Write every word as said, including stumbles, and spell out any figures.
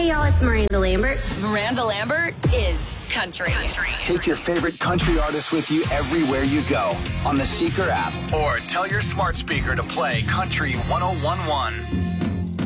Hey, y'all, it's Miranda Lambert. Miranda Lambert is country. country. Take your favorite country artists with you everywhere you go on the Seeker app, or tell your smart speaker to play Country one oh one one.